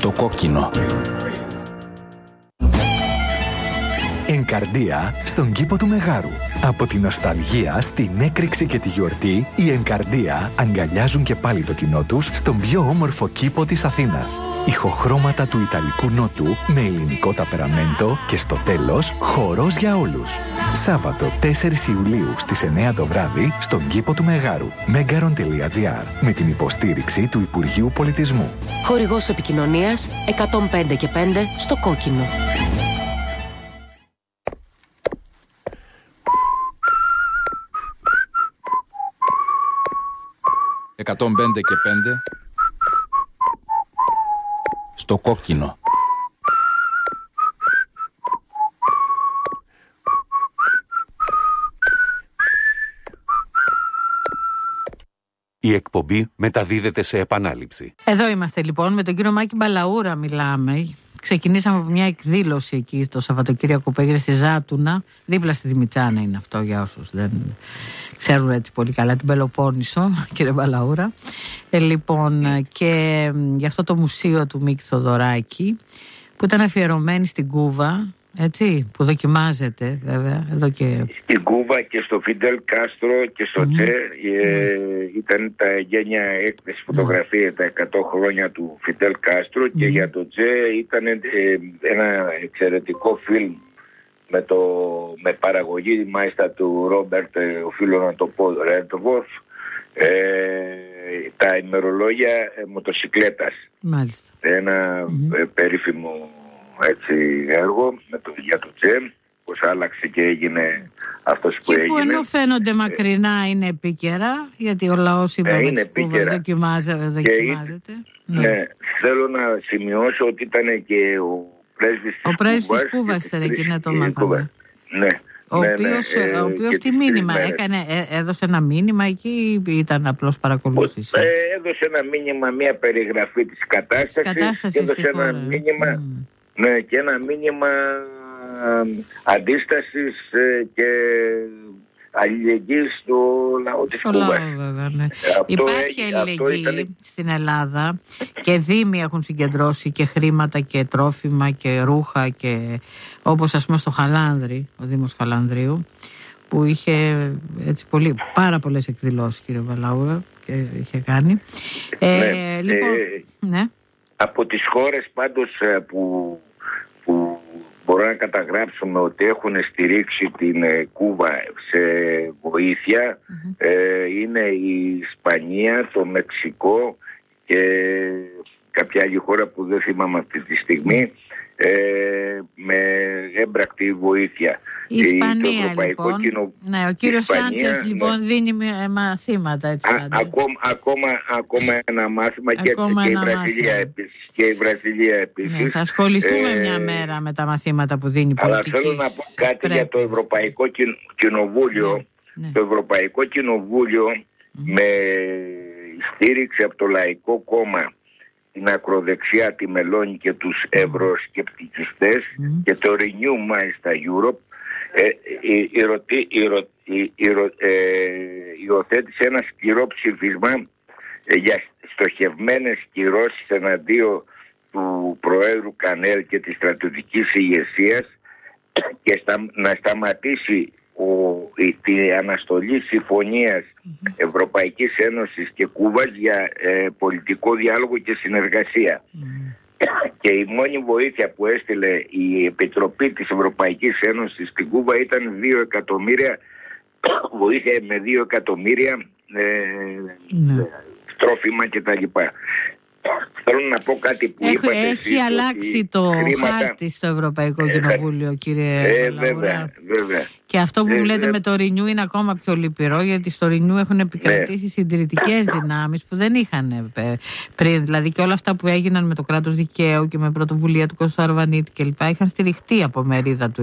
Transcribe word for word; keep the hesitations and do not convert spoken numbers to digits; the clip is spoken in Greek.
στο κόκκινο. Εγκαρδία στον κήπο του Μεγάρου. Από τη νοσταλγία στην έκρηξη και τη γιορτή, οι Εγκαρδία αγκαλιάζουν και πάλι το κοινό τους στον πιο όμορφο κήπο της Αθήνας. Ηχοχρώματα του Ιταλικού Νότου με ελληνικό ταπεραμέντο και στο τέλος χορός για όλους. Σάββατο τέσσερις Ιουλίου στις εννιά το βράδυ στον κήπο του Μεγάρου. Megaron τελεία gr με την υποστήριξη του Υπουργείου Πολιτισμού. Χορηγός επικοινωνίας εκατόν πέντε και πέντε στο κόκκινο. εκατόν πέντε και πέντε στο κόκκινο. Η εκπομπή μεταδίδεται σε επανάληψη. Εδώ είμαστε λοιπόν, με τον κύριο Μάκη Μπαλαούρα μιλάμε. Ξεκινήσαμε από μια εκδήλωση εκεί το Σαββατοκύριακο που έγινε στη Ζάτουνα. Δίπλα στη Δημητσάνα είναι αυτό, για όσους δεν ξέρουν έτσι πολύ καλά την Πελοπόννησο, κύριε Μπαλαούρα. Ε, λοιπόν, και γι' αυτό το μουσείο του Μίκη Θοδωράκη που ήταν αφιερωμένη στην Κούβα, έτσι, που δοκιμάζεται βέβαια εδώ και... Στην Κούβα και στο Φιντέλ Κάστρο και στο mm-hmm. Τσε ε, mm-hmm. ήταν τα γένια έκθεση φωτογραφία mm-hmm. τα εκατό χρόνια του Φιντέλ Κάστρο mm-hmm. και για το Τσε ήταν ε, ένα εξαιρετικό φιλμ με, το, με παραγωγή μάλιστα του Ρόμπερτ, ε, οφείλω να το πω, Ρέντβορφ, ε, τα ημερολόγια ε, μοτοσικλέτας. Μάλιστα. Ένα mm-hmm. ε, περίφημο έτσι έργο με το, για το Τσε, πως άλλαξε και έγινε αυτός που και έγινε. Και που ενώ φαίνονται ε, μακρινά είναι επίκαιρα, γιατί ο λαός είπαμε της Κούβας δοκιμάζεται. δοκιμάζεται. Ναι. ναι, θέλω να σημειώσω ότι ήταν και ο πρέσβης της ο πρέσβης Κούβας. της Κούβας ήταν εκεί, να το μάθαμε. Ναι. Ο ναι, οποίος, ναι, ε, ο οποίος τι μήνυμα έκανε, ε, έδωσε ένα μήνυμα εκεί ή ήταν απλώς παρακολούθηση? Ε, έδωσε ένα μήνυμα, μια περιγραφή της κατάστασης, κατάστασης έδωσε ένα χώρα. μήνυμα, mm. ναι, και ένα μήνυμα αντίστασης ε, και αλληλεγγύης στο λαό της Κούβας. Ναι. Υπάρχει έχει, αλληλεγγύη ήταν... στην Ελλάδα και δήμοι έχουν συγκεντρώσει και χρήματα και τρόφιμα και ρούχα και όπως ας πούμε στο Χαλάνδρη, ο Δήμος Χαλανδρίου, που είχε έτσι πολύ, πάρα πολλές εκδηλώσεις, κύριε Μπαλαούρα, και είχε κάνει. Ε, ναι, λοιπόν, ε, ναι. Από τις χώρες πάντως που, που μπορώ να καταγράψουμε ότι έχουν στηρίξει την ε, Κούβα σε βοήθεια mm-hmm. ε, είναι η Ισπανία, το Μεξικό και κάποια άλλη χώρα που δεν θυμάμαι αυτή τη στιγμή, ε, με έμπρακτη βοήθεια. Η Ισπανία λοιπόν, κοινο... ναι, ο κύριος Σάντσες λοιπόν ναι. δίνει μαθήματα έτσι, Α, ακόμα, ακόμα, ακόμα ένα μάθημα και, ακόμα και, ένα η Βραζιλία επίσης, και η Βραζιλία επίσης. Ναι, θα ασχοληθούμε ε, μια μέρα με τα μαθήματα που δίνει η πολιτική. Αλλά θέλω να πω κάτι πρέπει. για το Ευρωπαϊκό Κοινοβούλιο. Ναι, ναι. Το Ευρωπαϊκό Κοινοβούλιο mm. με στήριξη από το Λαϊκό Κόμμα, την ακροδεξιά, τη Μελώνη και τους mm. ευρωσκεπτικιστές mm. και το Renew μάλιστα Europe ε, υιοθέτησε ένα σκληρό ψήφισμα ε, για στοχευμένες κυρώσεις εναντίον του Προέδρου Κανέλ και της στρατιωτικής ηγεσίας και στα, να σταματήσει ο, η, την αναστολή συμφωνίας mm-hmm. Ευρωπαϊκής Ένωσης και Κούβας για ε, πολιτικό διάλογο και συνεργασία. Mm-hmm. Και η μόνη βοήθεια που έστειλε η Επιτροπή της Ευρωπαϊκής Ένωσης στην Κούβα ήταν δύο εκατομμύρια, βοήθεια με δύο εκατομμύρια ε, mm-hmm. τρόφιμα κτλ. Θέλω να πω κάτι που Έχω, είπατε Έχει εσείς, αλλάξει το χρήματα... χάρτη στο Ευρωπαϊκό Κοινοβούλιο, ε, κύριε ε, βέβαια, βέβαια. Και αυτό που ε, μου λέτε ε, με το Renew είναι ακόμα πιο λυπηρό, γιατί στο Renew έχουν επικρατήσει ναι. συντηρητικές δυνάμεις που δεν είχαν πριν. Δηλαδή και όλα αυτά που έγιναν με το κράτος δικαίου και με πρωτοβουλία του Κωστού Αρβανίτη κλπ. Είχαν στηριχτεί από μερίδα του